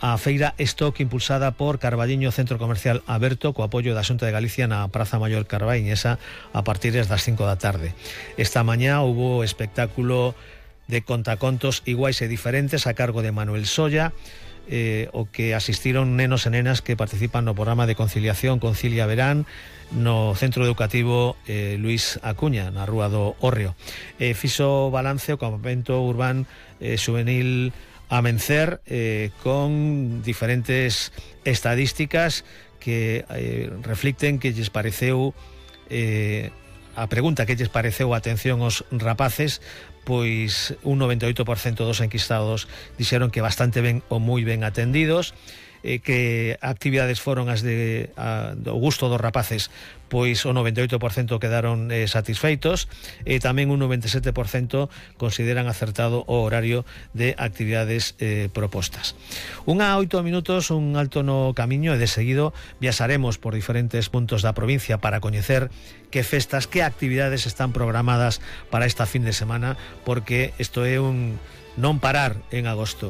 a feira Stock impulsada por Carballiño Centro Comercial Aberto co apoio da Xunta de Galicia na Praza Maior Carballiñesa a partir das 5 da tarde. Esta mañá hubo espectáculo de contacontos iguais e diferentes a cargo de Manuel Solla, o que asistiron nenos e nenas que participan no programa de conciliación Concilia Verán no Centro Educativo Luis Acuña, na Rúa do Hórreo. Fixo balance o campamento urbán juvenil Amencer, con diferentes estadísticas que reflicten que lles pareceu a pregunta que lles pareceu a atención aos rapaces. Pois un 98% dos enquistados dixeron que bastante ben ou moi ben atendidos, que actividades foron as do gusto dos rapaces, pois o 98% quedaron satisfeitos, e tamén un 97% consideran acertado o horario de actividades propostas. Unha 8 minutos, un alto no camiño, e de seguido viaxaremos por diferentes puntos da provincia para coñecer que festas, que actividades están programadas para esta fin de semana, porque isto é un non parar en agosto.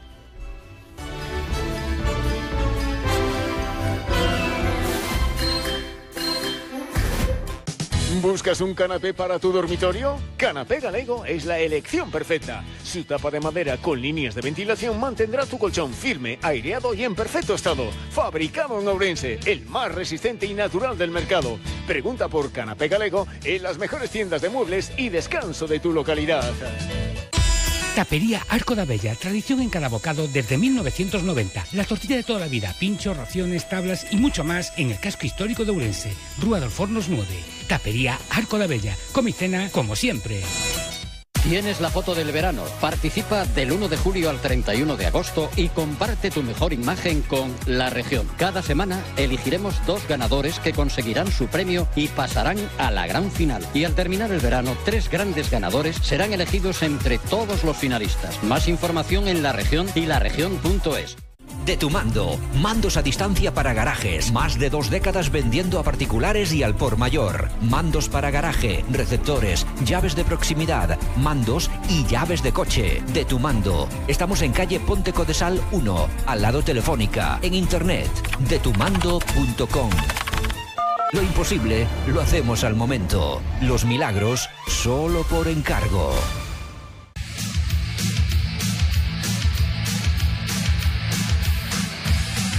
¿Buscas un canapé para tu dormitorio? Canapé Galego es la elección perfecta. Su tapa de madera con líneas de ventilación mantendrá tu colchón firme, aireado y en perfecto estado. Fabricado en Ourense, el más resistente y natural del mercado. Pregunta por Canapé Galego en las mejores tiendas de muebles y descanso de tu localidad. Tapería Arco da Bella, tradición en cada bocado desde 1990. La tortilla de toda la vida, pinchos, raciones, tablas y mucho más en el casco histórico de Ourense. Rúa dos Fornos 9. Tapería Arco da Bella. Come y cena como siempre. Tienes la foto del verano. Participa del 1 de julio al 31 de agosto y comparte tu mejor imagen con La Región. Cada semana elegiremos 2 ganadores que conseguirán su premio y pasarán a la gran final. Y al terminar el verano, 3 grandes ganadores serán elegidos entre todos los finalistas. Más información en La Región y laregion.es. De Tu Mando, mandos a distancia para garajes, más de 2 décadas vendiendo a particulares y al por mayor. Mandos para garaje, receptores, llaves de proximidad, mandos y llaves de coche. De Tu Mando. Estamos en calle Ponte Codesal 1, al lado Telefónica, en internet, detumando.com. Lo imposible lo hacemos al momento. Los milagros solo por encargo.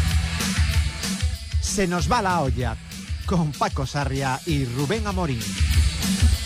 Se nos va la olla, con Paco Sarria y Rubén Amorín.